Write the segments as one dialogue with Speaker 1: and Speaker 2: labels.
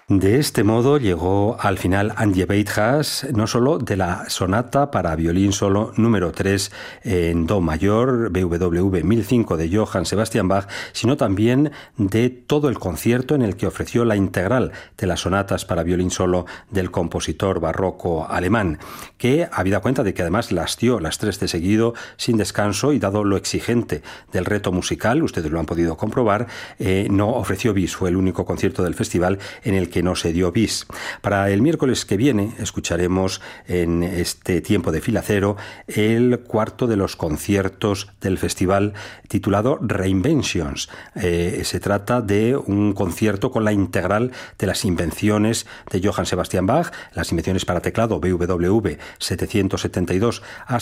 Speaker 1: De este modo llegó al final Antje Beitjas no solo de la sonata para violín solo número 3 en do mayor, BWV 1005 de Johann Sebastian Bach, sino también de todo el concierto en el que ofreció la integral de las sonatas para violín solo del compositor barroco alemán, que, habida cuenta de que además las dio las 3 de seguido sin descanso y dado lo exigente del reto musical, ustedes lo han podido comprobar, no ofreció bis. Fue el único concierto del festival en el que no se dio bis. Para el miércoles que viene escucharemos en este tiempo de fila cero el cuarto de los conciertos del festival titulado Reinventions. Se trata de un concierto con la integral de las invenciones de Johann Sebastian Bach, las invenciones para teclado BWV 772 a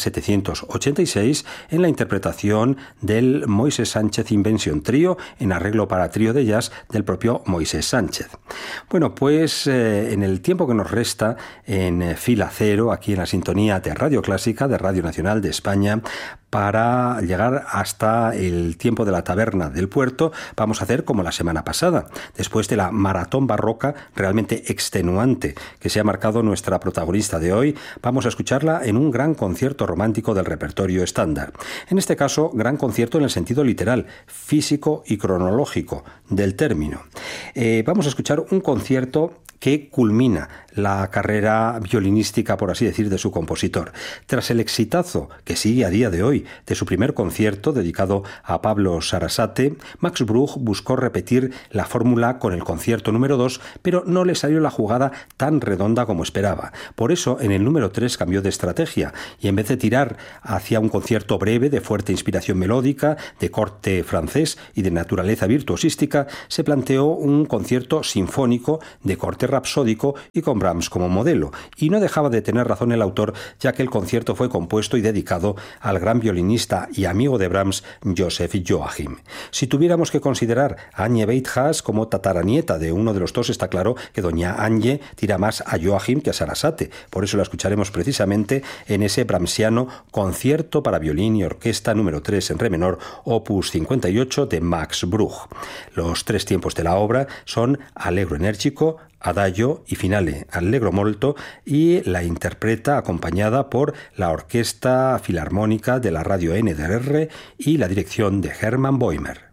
Speaker 1: 786, en la interpretación del Moisés Sánchez Invention Trío en arreglo para trío de jazz del propio Moisés Sánchez. Bueno, pues en el tiempo que nos resta en fila cero, aquí en la sintonía de Radio Clásica, de Radio Nacional de España, para llegar hasta el tiempo de la taberna del puerto, vamos a hacer como la semana pasada. Después de la maratón barroca realmente extenuante que se ha marcado nuestra protagonista de hoy, vamos a escucharla en un gran concierto romántico del repertorio estándar. En este caso, gran concierto en el sentido literal, físico y cronológico del término. Vamos a escuchar un concierto que culmina la carrera violinística, por así decir, de su compositor. Tras el exitazo que sigue a día de hoy de su primer concierto dedicado a Pablo Sarasate, Max Bruch buscó repetir la fórmula con el concierto número 2, pero no le salió la jugada tan redonda como esperaba. Por eso, en el número 3 cambió de estrategia y en vez de tirar hacia un concierto breve de fuerte inspiración melódica, de corte francés y de naturaleza virtuosística, se planteó un concierto sinfónico de corte rapsódico y con Brahms como modelo, y no dejaba de tener razón el autor, ya que el concierto fue compuesto y dedicado al gran violinista y amigo de Brahms, Joseph Joachim. Si tuviéramos que considerar a Antje Beitjas como tataranieta de uno de los dos, está claro que doña Antje tira más a Joachim que a Sarasate. Por eso la escucharemos precisamente en ese brahmsiano concierto para violín y orquesta número 3 en re menor, opus 58 de Max Bruch. Los 3 tiempos de la obra son allegro enérgico, adagio y finale, allegro molto, y la interpreta acompañada por la Orquesta Filarmónica de la Radio NDR y la dirección de Hermann Bäumer.